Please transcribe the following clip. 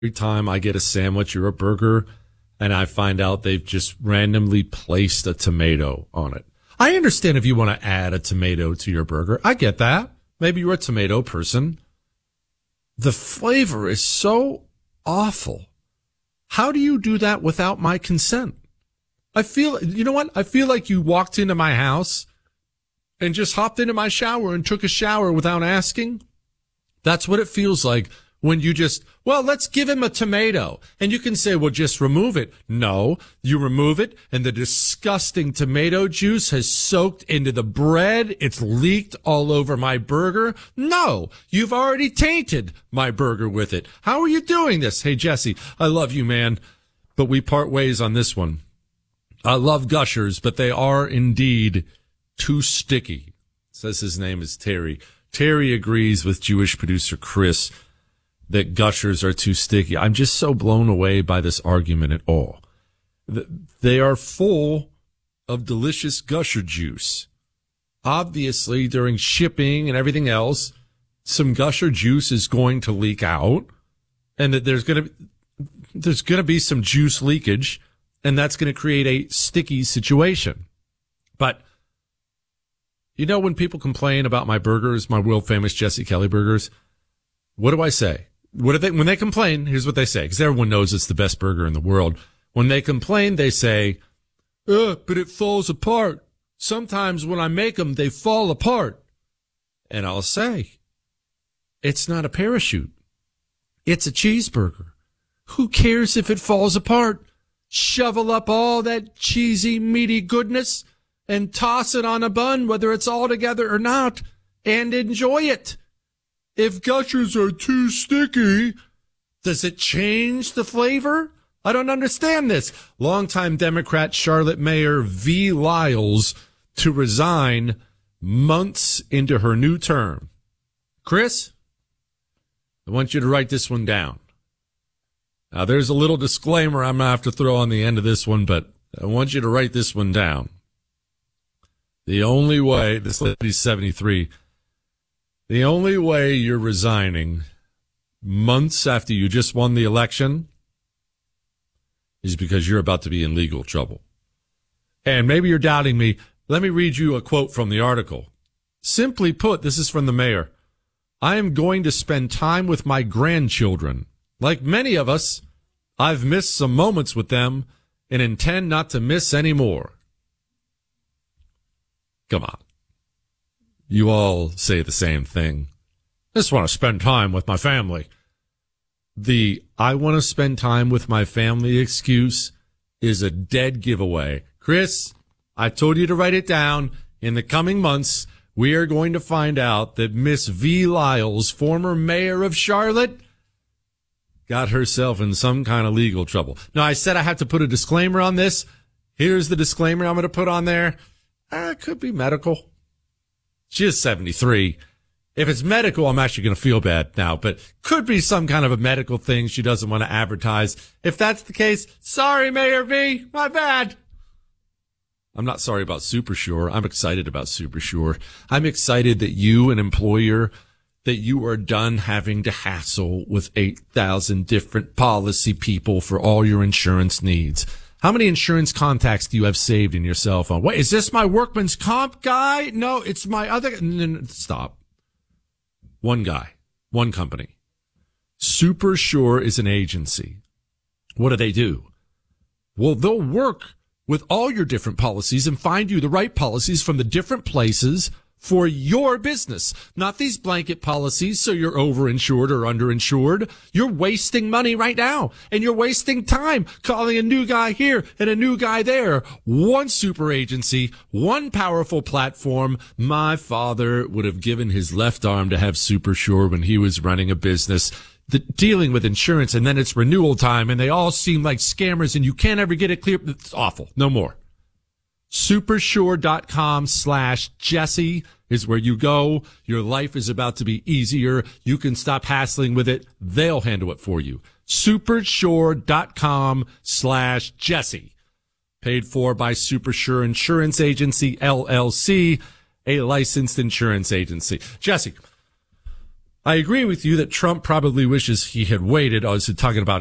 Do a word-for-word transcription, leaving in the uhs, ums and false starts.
every time I get a sandwich or a burger and I find out they've just randomly placed a tomato on it. I understand if you want to add a tomato to your burger. I get that. Maybe you're a tomato person. The flavor is so awful. How do you do that without my consent? I feel, you know what? I feel like you walked into my house and just hopped into my shower and took a shower without asking. That's what it feels like when you just, well, let's give him a tomato. And you can say, well, just remove it. No, you remove it, and the disgusting tomato juice has soaked into the bread. It's leaked all over my burger. No, you've already tainted my burger with it. How are you doing this? Hey, Jesse, I love you, man, but we part ways on this one. I love Gushers, but they are indeed too sticky. Says his name is Terry. Terry agrees with Jewish producer Chris that Gushers are too sticky. I'm just so blown away by this argument at all. They are full of delicious Gusher juice. Obviously, during shipping and everything else, some Gusher juice is going to leak out, and that there's going to there's going to be some juice leakage, and that's going to create a sticky situation. But you know, when people complain about my burgers, my world famous Jesse Kelly burgers, what do I say? What do they, when they complain, here's what they say, because everyone knows it's the best burger in the world. When they complain, they say, uh, but it falls apart. Sometimes when I make them, they fall apart. And I'll say, it's not a parachute. It's a cheeseburger. Who cares if it falls apart? Shovel up all that cheesy, meaty goodness and toss it on a bun, whether it's all together or not, and enjoy it. If Gushers are too sticky, does it change the flavor? I don't understand this. Longtime Democrat Charlotte Mayor V. Lyles to resign months into her new term. Chris, I want you to write this one down. Now, there's a little disclaimer I'm going to have to throw on the end of this one, but I want you to write this one down. The only way, this lady's seventy-three, the only way you're resigning months after you just won the election is because you're about to be in legal trouble. And maybe you're doubting me. Let me read you a quote from the article. Simply put, this is from the mayor. I am going to spend time with my grandchildren. Like many of us, I've missed some moments with them and intend not to miss any more. Come on. You all say the same thing. I just want to spend time with my family. The I want to spend time with my family excuse is a dead giveaway. Chris, I told you to write it down. In the coming months, we are going to find out that Miss V. Lyles, former mayor of Charlotte, got herself in some kind of legal trouble. Now, I said I had to put a disclaimer on this. Here's the disclaimer I'm going to put on there. Uh, it could be medical. She is seventy-three. If it's medical, I'm actually going to feel bad now, but could be some kind of a medical thing she doesn't want to advertise. If that's the case, sorry, Mayor V, my bad. I'm not sorry about SuperSure. I'm excited about SuperSure. I'm excited that you, an employer, that you are done having to hassle with eight thousand different policy people for all your insurance needs. How many insurance contacts do you have saved in your cell phone? Wait, is this my workman's comp guy? No, it's my other. Stop. One guy, one company. SuperSure is an agency. What do they do? Well, they'll work with all your different policies and find you the right policies from the different places for your business. Not these blanket policies so you're overinsured or underinsured. You're wasting money right now, and you're wasting time calling a new guy here and a new guy there. One super agency, one powerful platform. My father would have given his left arm to have SuperSure when he was running a business the, dealing with insurance, and then it's renewal time, and they all seem like scammers, and you can't ever get it clear. It's awful. No more. Supersure.com slash Jesse is where you go. Your life is about to be easier. You can stop hassling with it. They'll handle it for you. Supersure.com slash Jesse. Paid for by Supersure Insurance Agency, L L C, a licensed insurance agency. Jesse, I agree with you that Trump probably wishes he had waited. I was talking about